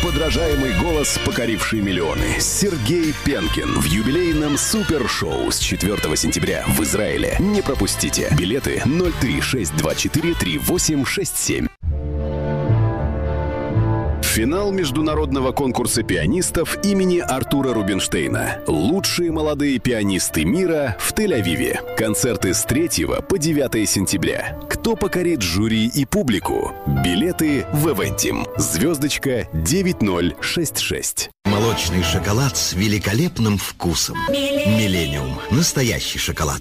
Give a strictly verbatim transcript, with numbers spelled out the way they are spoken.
неподражаемый голос, покоривший миллионы. Сергей Пенкин в юбилейном супершоу с четвёртого сентября в Израиле. Не пропустите. Билеты ноль три шесть два четыре три восемь шесть семь. Финал международного конкурса пианистов имени Артура Рубинштейна. Лучшие молодые пианисты мира в Тель-Авиве. Концерты с третьего по девятое сентября. Кто покорит жюри и публику? Билеты в Эвентим. Звездочка девять ноль шесть шесть. Молочный шоколад с великолепным вкусом. Миллениум. Настоящий шоколад.